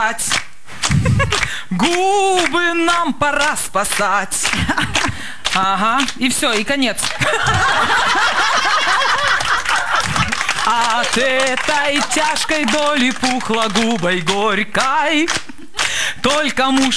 спасать. Губы нам пора спасать. Ага, и все, и конец. От этой тяжкой доли пухла губой горькой только муж